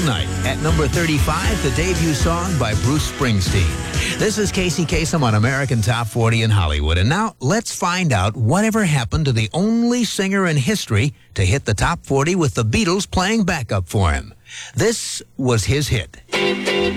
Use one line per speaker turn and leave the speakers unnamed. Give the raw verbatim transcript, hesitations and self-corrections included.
Night. At number thirty-five, the debut song by Bruce Springsteen. This is Casey Kasem on American Top forty in Hollywood. And now let's find out whatever happened to the only singer in history to hit the top forty with the Beatles playing backup for him. This was his hit.